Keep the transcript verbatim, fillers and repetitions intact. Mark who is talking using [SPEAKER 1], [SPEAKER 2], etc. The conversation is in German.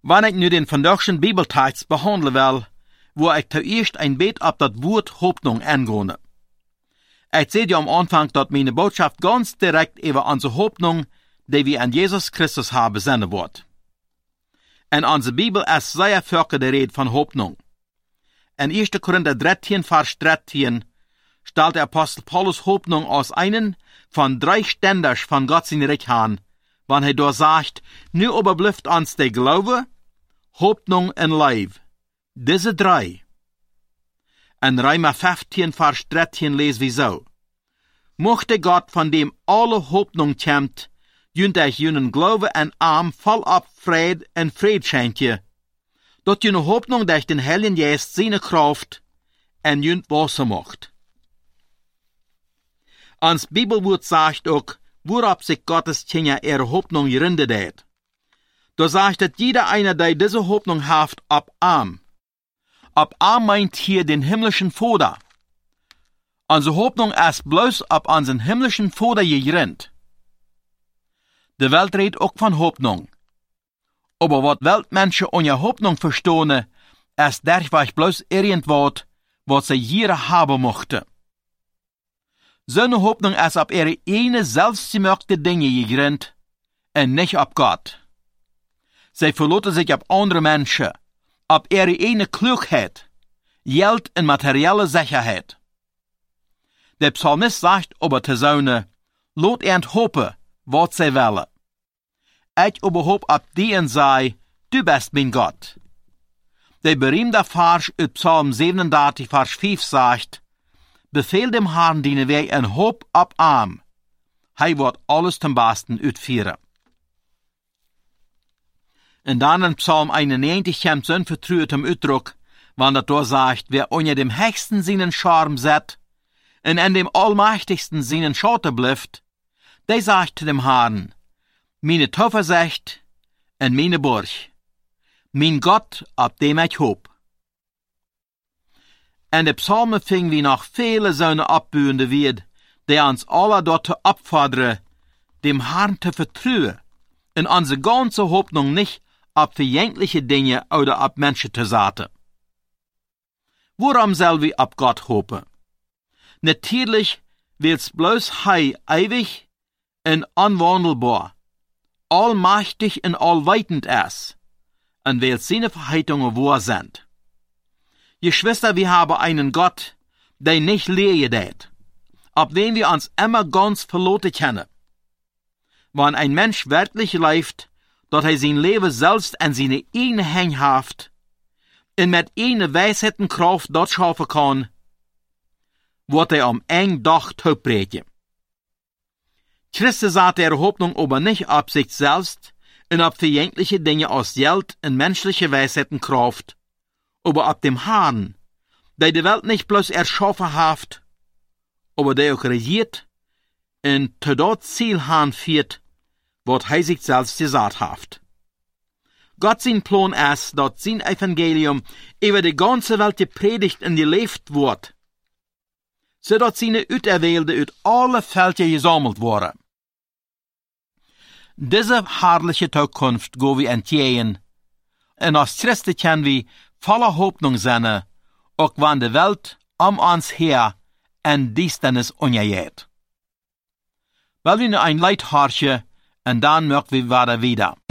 [SPEAKER 1] Wanneer ik nu den vandaagschen Bibeltekst behandelen wil, wo ik zuerst ein Beet op dat woord Hoffnung angone. Ik zei ja am Anfang, dat meine Botschaft ganz direkt über unsere Hoffnung, die wir an Jesus Christus haben, senden wird. In onze Bibel ist sehr viel de Rede von Hoffnung. In erster Korinther dreizehn, Vers dreizehn, stellt der Apostel Paulus Hoffnung als einen von drei Ständers von Gott sein Reich an, wann er da sagt, nu überblüfft uns der Glaube, Hoffnung und Leib. Diese drei. In Römer fünfzehn, Vers dreizehn lesen wir so. Mochte Gott, von dem alle Hoffnung kämmt, junt euch junen Glaube en Arm vollab Fried en Fried schenke, dat june Hoffnung durch den Heiligen Geist seine Kraft en junt wasser macht. Ans Bibelwort sagt auch, worauf sich Gottes Kinder ihre Hoffnung gründet hat. Da sagt, dass jeder einer, der diese Hoffnung haft, ab Arm. Ab Arm meint hier den himmlischen Vater. Unsere Hoffnung ist bloß ab unseren himmlischen Vater gegründet. De Welt redt auch von Hoffnung. Aber wat Weltmenschen ohne Hoffnung verstehen, ist derweil bloß irgendwas, was sie hier haben mochten. Seine Hoffnung ist auf ihre eine selbstgemachte Dinge gegründet und nicht auf Gott. Sie verlassen sich auf andere Menschen, auf ihre eine Klugheit, Geld und materielle Sicherheit. Der Psalmist sagt aber zu seinen, lot ernt hopen, wat zij willen. Ik überhoop op die en zei, du bist mijn God. Der beroemde Vers uit Psalm zevenendertig, Vers vijf sagt, befehl dem Herrn dienen wij en hoop op arm. Hij wordt alles ten besten uitvieren. En dan in Psalm eenennegentig komt zo'n vertrouwtem uitdruk, wanneer dat sagt, wer onder dem Höchsten seinen Charme zet, en in dem Allmächtigsten seinen Schatten blüft, der sagt zu dem Herrn, meine Zuversicht en meine Burg, mein Gott, auf dem ich hoop. En de Psalmen fingen wie noch viele zonen abbuende wird, die uns alle dort abfordern, dem Herrn zu vertrauen, in unsere ganze Hoffnung nicht auf vergängliche Dinge oder auf Menschen zu setzen. Warum soll wir auf Gott hoffen? Natürlich will's bloß Hei ewig und unwandelbar, allmächtig und allweitend ist, und weil seine Verheißungen wahr sind. Geschwister, wir haben einen Gott, der nicht leer geht, auf den wir uns immer ganz verloren kennen. Wenn ein Mensch wirklich lebt, dass er sein Leben selbst an seine eigene Hand haft, und mit einer Weisheit und Kraft dort schaffen kann, wird er am eng Dach topbreken. Christus sagt ihre Hoffnung aber nicht auf sich selbst und auf vergängliche Dinge aus Geld und menschliche Weisheit und Kraft, aber auf dem Herrn, der die Welt nicht bloß erschaffen hat, aber der auch regiert und zu dort Ziel führt, was er sich selbst gesagt hat. Gott sein Plan ist, dass sein Evangelium über die ganze Welt gepredigt und gelebt wird, zodat seine Uterwählte uit alle Völker gesammelt worden. Diese herrliche Zukunft gehen wir entgegen, und als Christen können wir voller Hoffnung sein, auch wenn die Welt um uns her in Düsternis untergeht. Weil wir nur ein Leid horchen, und dann möchten wir weiter wieder.